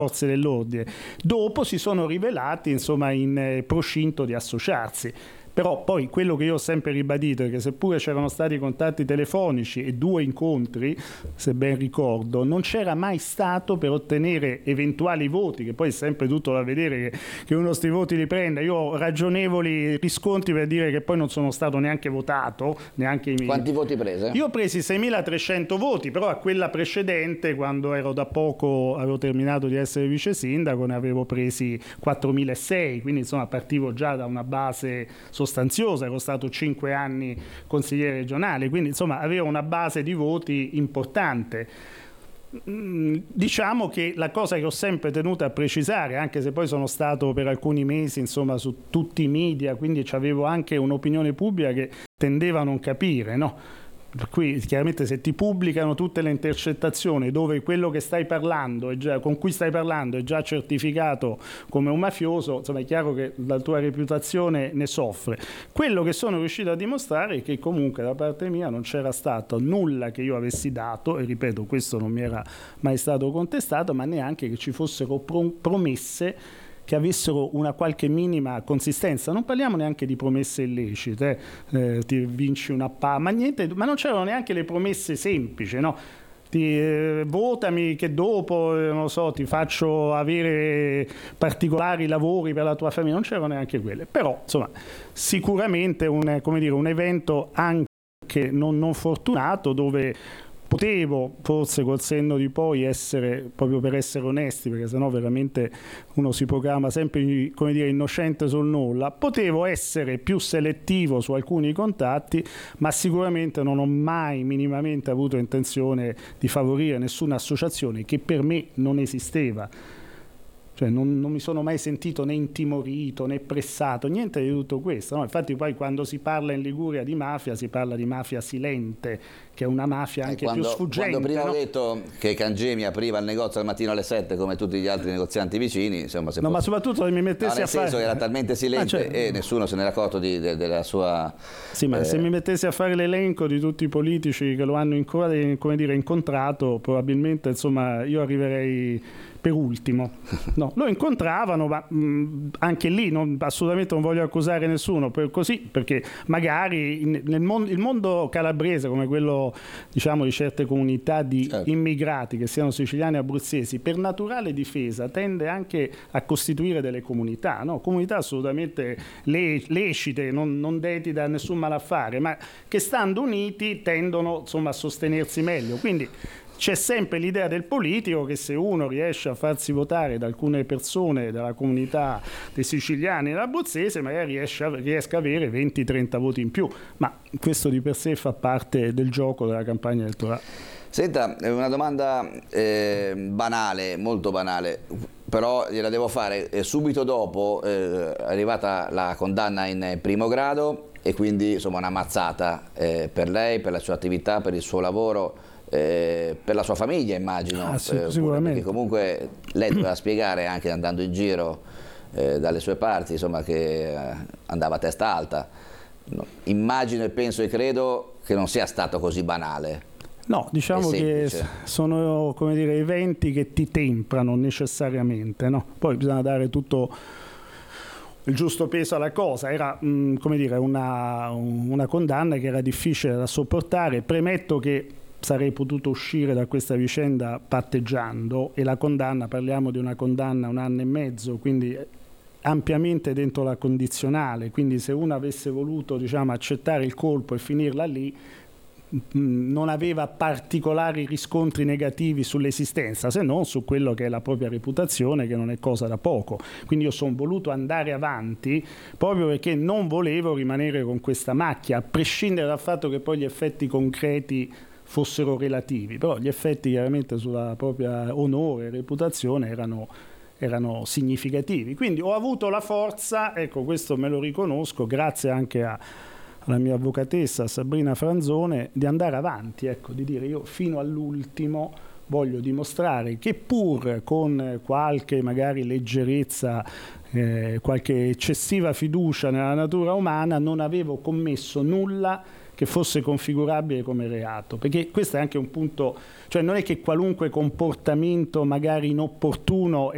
forze dell'ordine. Dopo si sono rivelati insomma in procinto di associarsi. Però poi quello che io ho sempre ribadito è che seppure c'erano stati contatti telefonici e 2 incontri, se ben ricordo, non c'era mai stato per ottenere eventuali voti, che poi è sempre tutto da vedere che uno sti voti li prenda. Io ho ragionevoli riscontri per dire che poi non sono stato neanche votato, neanche i miei. Quanti voti prese? Io ho presi 6.300 voti, però a quella precedente, quando ero da poco, avevo terminato di essere vice sindaco, ne avevo presi 4.600, quindi insomma partivo già da una base sostanziosa, ero stato 5 anni consigliere regionale, quindi insomma avevo una base di voti importante. Diciamo che la cosa che ho sempre tenuto a precisare, anche se poi sono stato per alcuni mesi insomma su tutti i media, quindi avevo anche un'opinione pubblica che tendeva a non capire, no? Per cui chiaramente se ti pubblicano tutte le intercettazioni dove quello che stai parlando con cui stai parlando è già certificato come un mafioso, insomma è chiaro che la tua reputazione ne soffre. Quello che sono riuscito a dimostrare è che comunque da parte mia non c'era stato nulla che io avessi dato, e ripeto questo non mi era mai stato contestato, ma neanche che ci fossero promesse che avessero una qualche minima consistenza. Non parliamo neanche di promesse illecite, ti vinci una ma niente, ma non c'erano neanche le promesse semplici, no? Votami che dopo non so, ti faccio avere particolari lavori per la tua famiglia, non c'erano neanche quelle. Però insomma sicuramente un evento anche non fortunato, dove potevo forse col senno di poi essere, proprio per essere onesti, perché sennò veramente uno si proclama sempre, come dire, innocente sul nulla, potevo essere più selettivo su alcuni contatti, ma sicuramente non ho mai minimamente avuto intenzione di favorire nessuna associazione che per me non esisteva. Cioè non mi sono mai sentito né intimorito né pressato, niente di tutto questo, no? Infatti poi quando si parla in Liguria di mafia si parla di mafia silente, che è una mafia anche più sfuggente. Quando prima no? ho detto che Cangemi apriva il negozio al mattino alle 7 come tutti gli altri negozianti vicini, insomma, no, ma soprattutto se mi mettessi a fare... nel senso che era talmente silente e nessuno se n'era accorto della sua... Sì, ma se mi mettessi a fare l'elenco di tutti i politici che lo hanno incontrato, probabilmente insomma io arriverei per ultimo. No, lo incontravano, ma anche lì assolutamente non voglio accusare nessuno, perché magari il mondo calabrese, come quello diciamo di certe comunità di immigrati, che siano siciliani o abruzzesi, per naturale difesa tende anche a costituire delle comunità, no? Comunità assolutamente lecite, non deti da nessun malaffare, ma che stando uniti tendono insomma a sostenersi meglio. Quindi c'è sempre l'idea del politico che se uno riesce a farsi votare da alcune persone della comunità dei siciliani e dell'abruzzese, magari riesca a avere 20-30 voti in più, ma questo di per sé fa parte del gioco della campagna elettorale. Senta, una domanda banale, molto banale, però gliela devo fare. Subito dopo è arrivata la condanna in primo grado e quindi insomma una mazzata per lei, per la sua attività, per il suo lavoro, per la sua famiglia immagino, sicuramente. perché comunque lei doveva spiegare anche andando in giro dalle sue parti insomma che andava a testa alta. No, immagino e penso e credo che non sia stato così banale. No, diciamo che sono, come dire, eventi che ti temprano necessariamente, no? Poi bisogna dare tutto il giusto peso alla cosa. Era come dire, una condanna che era difficile da sopportare. Premetto che sarei potuto uscire da questa vicenda patteggiando, e la condanna, parliamo di una condanna 1 anno e mezzo, quindi ampiamente dentro la condizionale, quindi se uno avesse voluto diciamo accettare il colpo e finirla lì non aveva particolari riscontri negativi sull'esistenza, se non su quello che è la propria reputazione, che non è cosa da poco. Quindi io sono voluto andare avanti proprio perché non volevo rimanere con questa macchia, a prescindere dal fatto che poi gli effetti concreti fossero relativi, però gli effetti chiaramente sulla propria onore e reputazione erano significativi. Quindi ho avuto la forza, ecco, questo me lo riconosco, grazie anche alla mia avvocatessa Sabrina Franzone, di andare avanti, ecco, di dire io fino all'ultimo voglio dimostrare che pur con qualche magari leggerezza, qualche eccessiva fiducia nella natura umana, non avevo commesso nulla che fosse configurabile come reato, perché questo è anche un punto, cioè non è che qualunque comportamento magari inopportuno